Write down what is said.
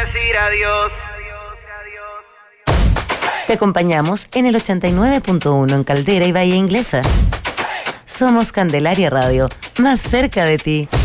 decir adiós. Te acompañamos en el 89.1 en Caldera y Bahía Inglesa. Somos Candelaria Radio, más cerca de ti.